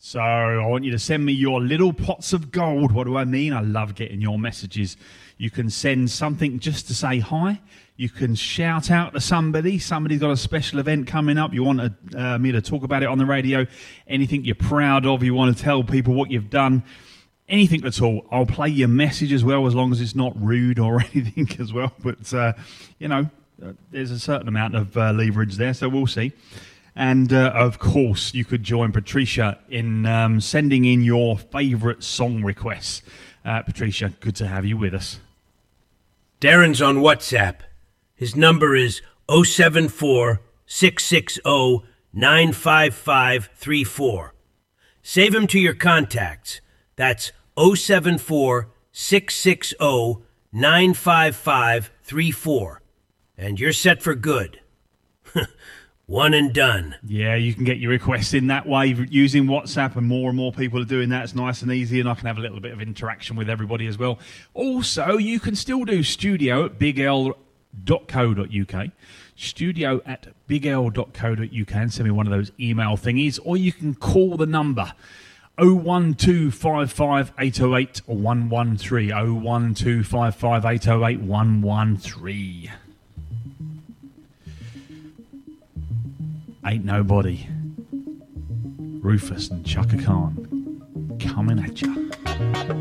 So I want you to send me your little pots of gold. What do I mean? I love getting your messages. You can send something just to say hi. You can shout out to somebody. Somebody's got a special event coming up. You want me to talk about it on the radio. Anything you're proud of. You want to tell people what you've done. Anything at all. I'll play your message as well, as long as it's not rude or anything as well. But, there's a certain amount of leverage there, so we'll see. And, of course, you could join Patricia in sending in your favourite song requests. Patricia, good to have you with us. Darren's on WhatsApp. His number is 074-660-95534. Save him to your contacts. That's 074-660-95534. And you're set for good. One and done. Yeah, you can get your requests in that way using WhatsApp, and more people are doing that. It's nice and easy, and I can have a little bit of interaction with everybody as well. Also, you can still do studio at bigl.co.uk, studio at bigl.co.uk, and send me one of those email thingies, or you can call the number 01255 808 113, 01255 808 113. Ain't Nobody. Rufus and Chaka Khan coming at ya.